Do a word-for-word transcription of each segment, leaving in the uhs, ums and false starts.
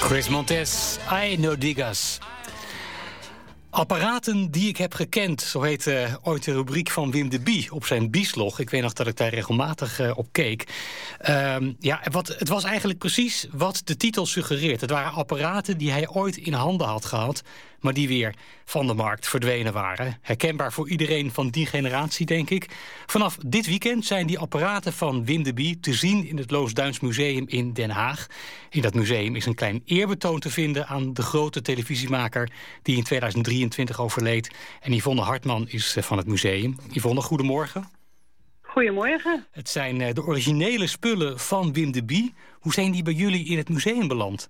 Chris Montez, I No Digas. Apparaten die ik heb gekend, zo heet uh, ooit de rubriek van Wim de Bie op zijn Bieslog. Ik weet nog dat ik daar regelmatig uh, op keek. Um, ja, wat, het was eigenlijk precies wat de titel suggereert. Het waren apparaten die hij ooit in handen had gehad, maar die weer van de markt verdwenen waren. Herkenbaar voor iedereen van die generatie, denk ik. Vanaf dit weekend zijn die apparaten van Wim de Bie te zien in het Loosduins Museum in Den Haag. In dat museum is een klein eerbetoon te vinden aan de grote televisiemaker die in tweeduizend drieëntwintig overleed. En Yvonne Hartman is van het museum. Yvonne, goedemorgen. Goedemorgen. Het zijn de originele spullen van Wim de Bie. Hoe zijn die bij jullie in het museum beland?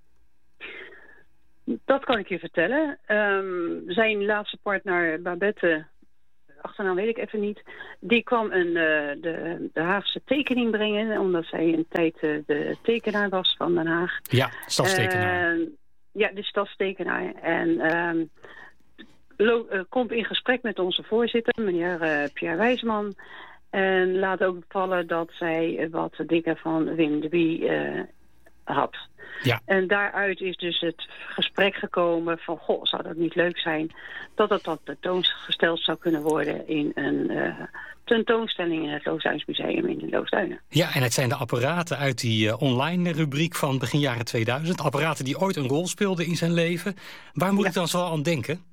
Dat kan ik je vertellen. Um, zijn laatste partner, Babette, achternaam weet ik even niet, die kwam een, uh, de, de Haagse tekening brengen, omdat zij een tijd uh, de tekenaar was van Den Haag. Ja, stadstekenaar. Uh, ja, de stadstekenaar. En um, lo- uh, komt in gesprek met onze voorzitter, meneer uh, Pierre Wijsman. En laat ook vallen dat zij uh, wat dingen van Wim de Bie uh, had. Ja. En daaruit is dus het gesprek gekomen van, goh, zou dat niet leuk zijn dat het dan tentoongesteld zou kunnen worden in een uh, tentoonstelling in het Loosduins Museum in de Loosduinen. Ja, en het zijn de apparaten uit die uh, online rubriek van begin jaren tweeduizend. Apparaten die ooit een rol speelden in zijn leven. Waar moet ja. ik dan zo aan denken?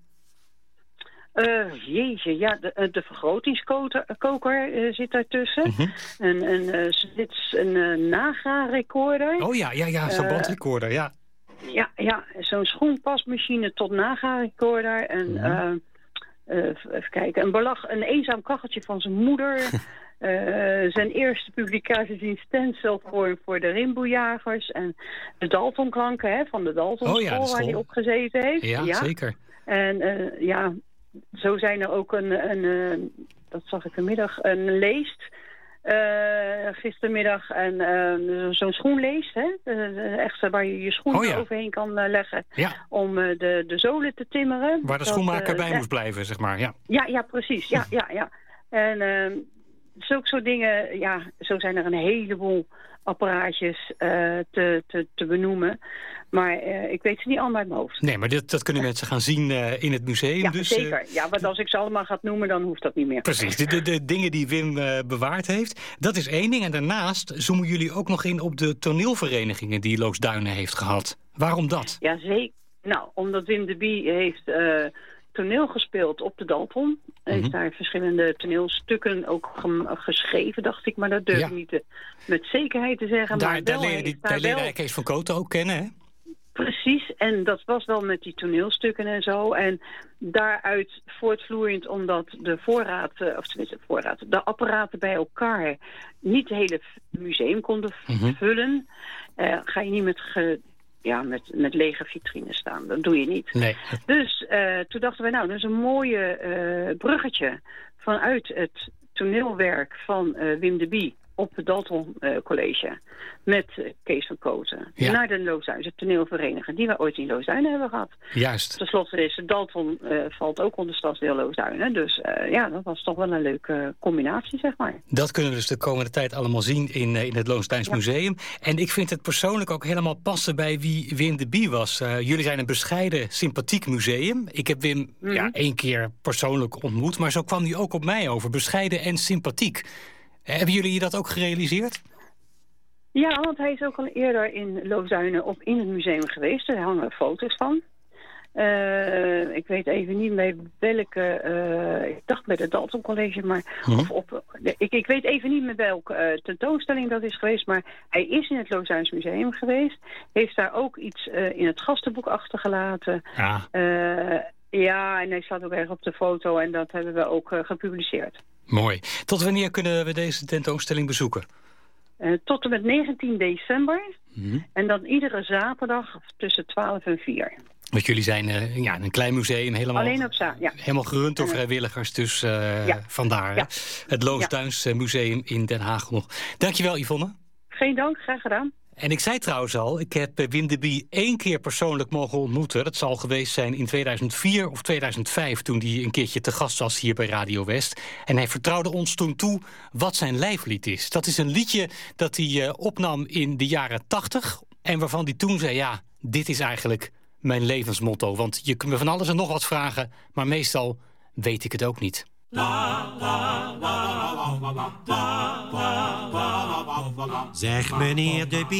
Uh, jeetje, ja, de, de vergrotingskoker uh, zit daartussen. Mm-hmm. Een, een, uh, zit een uh, naga-recorder. Oh ja, ja, ja, zo'n uh, bandrecorder, ja. Ja, ja, zo'n schoenpasmachine tot naga-recorder. En mm-hmm. uh, uh, even kijken, een, belag, een eenzaam kacheltje van zijn moeder. uh, zijn eerste publicaties in stencilvorm voor de Rimboejagers. En de Daltonklanken hè, van de Daltonschool, oh ja, waar hij op gezeten heeft. Ja, ja. Zeker. En uh, ja... Zo zijn er ook een, een, een, dat zag ik vanmiddag, een leest. Uh, gistermiddag en uh, zo'n schoenleest, hè? Uh, echt waar je je schoenen oh ja. overheen kan uh, leggen ja. om uh, de, de zolen te timmeren. Waar de dat, schoenmaker uh, bij uh, moest blijven, zeg maar. Ja, ja, ja precies. Ja, ja, ja. En uh, zulke soort dingen, ja, zo zijn er een heleboel apparaatjes uh, te, te, te benoemen. Maar uh, ik weet ze niet allemaal uit mijn hoofd. Nee, maar dit, dat kunnen mensen gaan zien uh, in het museum. Ja, dus, zeker. Uh... Ja, want als ik ze allemaal ga noemen, dan hoeft dat niet meer. Precies, de, de, de dingen die Wim uh, bewaard heeft. Dat is één ding. En daarnaast zoomen jullie ook nog in op de toneelverenigingen die Loosduinen heeft gehad. Waarom dat? Ja, zeker. Nou, omdat Wim de Bie heeft uh, toneel gespeeld op de Dalton. Hij mm-hmm. heeft daar verschillende toneelstukken ook ge- geschreven, dacht ik. Maar dat durf ik ja. niet te, met zekerheid te zeggen. Daar, maar daar wel, leer je wel... Kees van Kooten ook kennen, hè? Precies, en dat was wel met die toneelstukken en zo. En daaruit voortvloeiend omdat de voorraad, of tenminste de voorraad, de apparaten bij elkaar niet het hele museum konden mm-hmm. vullen. Uh, ga je niet met, ge, ja, met, met lege vitrines staan. Dat doe je niet. Nee. Dus uh, toen dachten we, nou, dat is een mooie uh, bruggetje vanuit het toneelwerk van uh, Wim de Bie op het Dalton uh, College met uh, Kees van Kooten ja. naar de Loosduinen, het toneelvereniging die we ooit in Loosduinen hebben gehad. Juist. Ten slotte is Dalton uh, valt ook onder stadsdeel Loosduinen, dus uh, ja, dat was toch wel een leuke uh, combinatie, zeg maar. Dat kunnen we dus de komende tijd allemaal zien in, uh, in het Loosduins ja. Museum. En ik vind het persoonlijk ook helemaal passen bij wie Wim de Bie was. Uh, jullie zijn een bescheiden, sympathiek museum. Ik heb Wim mm-hmm. ja, één keer persoonlijk ontmoet, maar zo kwam hij ook op mij over. Bescheiden en sympathiek. Hebben jullie dat ook gerealiseerd? Ja, want hij is ook al eerder in Loosduinen op in het museum geweest. Er hangen foto's van. Uh, ik weet even niet bij welke... Uh, ik dacht bij het Dalton College, maar... Hm? Of op, ik, ik weet even niet met welke uh, tentoonstelling dat is geweest, maar hij is in het Loosduins Museum geweest. Heeft daar ook iets uh, in het gastenboek achtergelaten. Ja. Uh, ja, en hij staat ook erg op de foto en dat hebben we ook uh, gepubliceerd. Mooi. Tot wanneer kunnen we deze tentoonstelling bezoeken? Uh, tot en met negentien december. Mm-hmm. En dan iedere zaterdag tussen twaalf en vier. Want jullie zijn uh, ja, een klein museum, helemaal, Alleen op za- ja. helemaal gerund door vrijwilligers. Dus uh, ja. vandaar ja. het Loosduins ja. Museum in Den Haag nog. Dankjewel, Yvonne. Geen dank, graag gedaan. En ik zei trouwens al, ik heb Wim de Bie één keer persoonlijk mogen ontmoeten. Dat zal geweest zijn in tweeduizend vier of tweeduizend vijf... toen hij een keertje te gast was hier bij Radio West. En hij vertrouwde ons toen toe wat zijn lijflied is. Dat is een liedje dat hij uh, opnam in de jaren tachtig... en waarvan hij toen zei, ja, dit is eigenlijk mijn levensmotto. Want je kunt me van alles en nog wat vragen, maar meestal weet ik het ook niet. Zeg meneer de